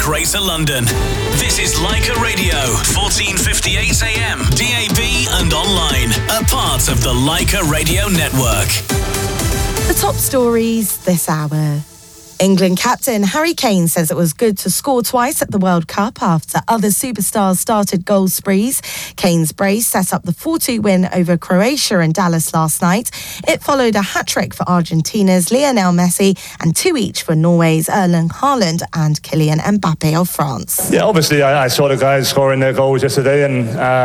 Greater London. This is Leica Radio, 1458 AM, DAB and online. A part of the Leica Radio Network. The top stories this hour. England captain Harry Kane says it was good to score twice at the World Cup after other superstars started goal sprees. Kane's brace set up the 4-2 win over Croatia in Dallas last night. It followed a hat-trick for Argentina's Lionel Messi and 2 each for Norway's Erling Haaland and Kylian Mbappe of France. Yeah, obviously I saw the guys scoring their goals yesterday, and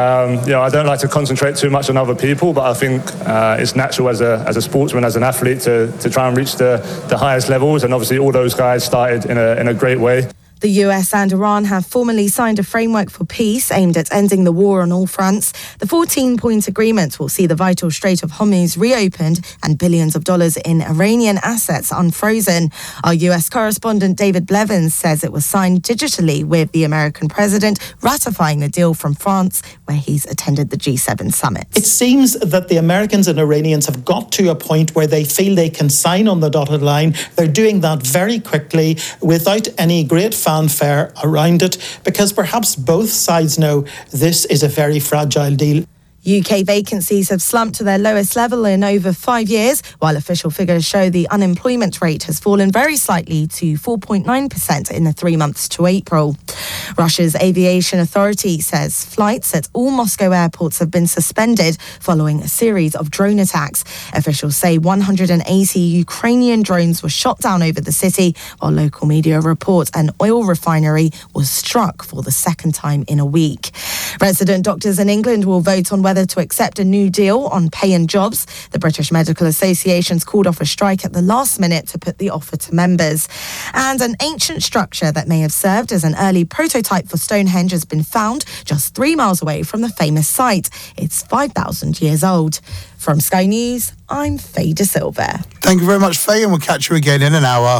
I don't like to concentrate too much on other people, but I think it's natural as a sportsman, as an athlete, to try and reach the highest levels, and obviously all those guys started in a great way. The US and Iran have formally signed a framework for peace aimed at ending the war on all fronts. The 14-point agreement will see the vital Strait of Hormuz reopened and billions of dollars in Iranian assets unfrozen. Our US correspondent David Blevins says it was signed digitally, with the American president ratifying the deal from France, where he's attended the G7 summit. It seems that the Americans and Iranians have got to a point where they feel they can sign on the dotted line. They're doing that very quickly without any great fanfare around it, because perhaps both sides know this is a very fragile deal. UK vacancies have slumped to their lowest level in over 5 years, while official figures show the unemployment rate has fallen very slightly to 4.9% in the 3 months to April. Russia's aviation authority says flights at all Moscow airports have been suspended following a series of drone attacks. Officials say 180 Ukrainian drones were shot down over the city, while local media report an oil refinery was struck for the second time in a week. Resident doctors in England will vote on whether to accept a new deal on pay and jobs. The British Medical Association's called off a strike at the last minute to put the offer to members. And an ancient structure that may have served as an early prototype for Stonehenge has been found just 3 miles away from the famous site. It's 5,000 years old. From Sky News, I'm Faye De Silva. Thank you very much, Faye, and we'll catch you again in an hour.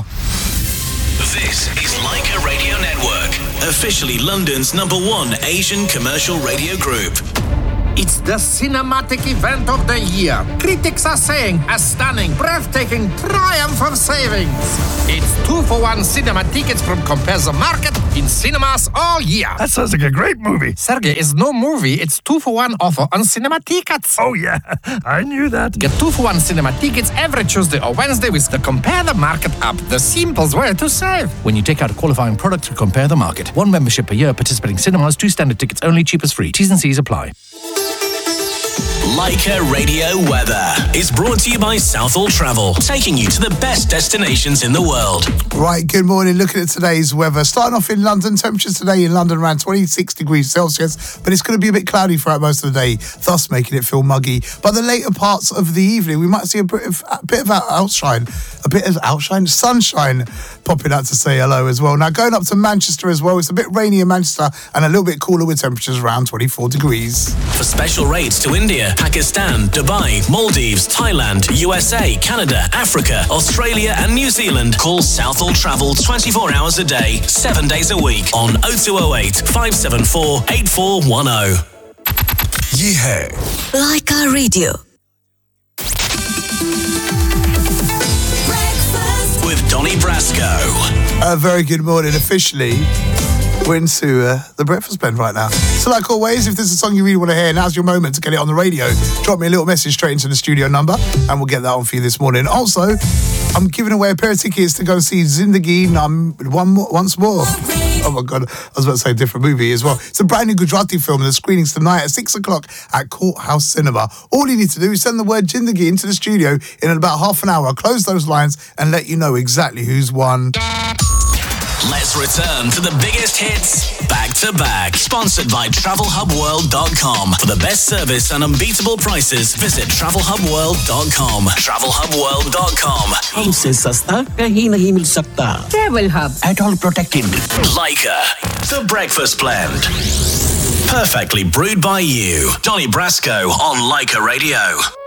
This is Leica Radio Network, officially London's #1 Asian commercial radio group. It's the cinematic event of the year. Critics are saying a stunning, breathtaking triumph of savings. It's 2-for-1 cinema tickets from Compare the Market in cinemas all year. That sounds like a great movie. Sergey, it's no movie. It's 2-for-1 offer on cinema tickets. Oh, yeah. I knew that. Get 2-for-1 cinema tickets every Tuesday or Wednesday with the Compare the Market app. The simplest way to save. When you take out a qualifying product through Compare the Market. 1 membership per year, participating cinemas, 2 standard tickets only, cheap as free. T's and C's apply. Leica Radio Weather is brought to you by Southall Travel, taking you to the best destinations in the world. Right, good morning. Looking at today's weather. Starting off in London, temperatures today in London around 26 degrees Celsius, but it's going to be a bit cloudy throughout most of the day, thus making it feel muggy. By the later parts of the evening, we might see a bit of sunshine popping out to say hello as well. Now, going up to Manchester as well, it's a bit rainy in Manchester and a little bit cooler with temperatures around 24 degrees. For special rates to India, Pakistan, Dubai, Maldives, Thailand, USA, Canada, Africa, Australia and New Zealand, call Southall Travel 24 hours a day, 7 days a week on 0208 574 8410. Yeah. Leica Radio. With Donny Brasco. A very good morning. Officially, we're into the Breakfast Blend right now. So like always, if there's a song you really want to hear, now's your moment to get it on the radio. Drop me a little message straight into the studio number and we'll get that on for you this morning. Also, I'm giving away a pair of tickets to go see Zindagi once more. Oh my God, I was about to say a different movie as well. It's a brand new Gujarati film and the screenings tonight at 6 o'clock at Courthouse Cinema. All you need to do is send the word Zindagi into the studio in about half an hour. I'll close those lines and let you know exactly who's won. Let's return to the biggest hits back to back. Sponsored by TravelHubWorld.com. For the best service and unbeatable prices, visit TravelHubWorld.com. TravelHubWorld.com. हमसे सस्ता कहीं नहीं मिल सकता. Travel Hub. At all protected. Leica, the Breakfast Blend. Perfectly brewed by you. Donny Brasco on Leica Radio.